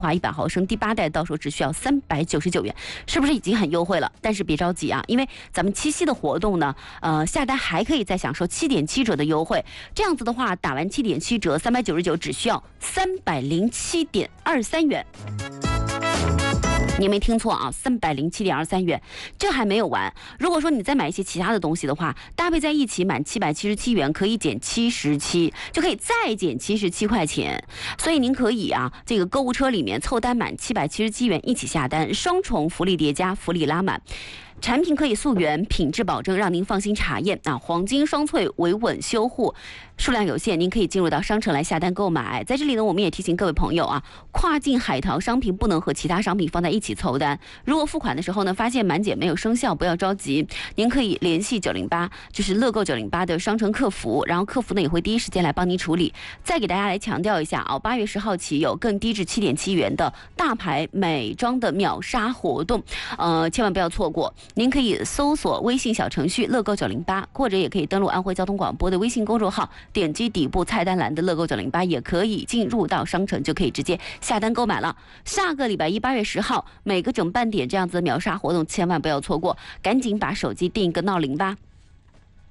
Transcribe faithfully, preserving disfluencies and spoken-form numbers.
华一百毫升第八代到手只需要三百九十九元，是不是已经很优惠了？但是别着急啊，因为咱们七夕的活动呢，呃，下单还可以再享受七点七折的优惠。这样子的话，打完七点七折，三百九十九只需要三百零七点二三元。你没听错啊，三百零七点二三元，这还没有完。如果说你再买一些其他的东西的话，搭配在一起满七百七十七元，可以减七十七，就可以再减七十七块钱。所以您可以啊，这个购物车里面凑单满七百七十七元一起下单，双重福利叠加，福利拉满。产品可以溯源，品质保证，让您放心查验啊！黄金双萃维稳修护，数量有限，您可以进入到商城来下单购买。在这里呢，我们也提醒各位朋友啊，跨境海淘商品不能和其他商品放在一起凑单。如果付款的时候呢，发现满减没有生效，不要着急，您可以联系九零八，就是乐购九零八的商城客服，然后客服呢也会第一时间来帮您处理。再给大家来强调一下啊，八月十号起有更低至七点七元的大牌美妆的秒杀活动，呃，千万不要错过。您可以搜索微信小程序乐购九零八，或者也可以登录安徽交通广播的微信公众号，点击底部菜单栏的乐购九零八，也可以进入到商城，就可以直接下单购买了。下个礼拜一八月十号，每个整半点这样子的秒杀活动，千万不要错过，赶紧把手机定一个闹铃吧。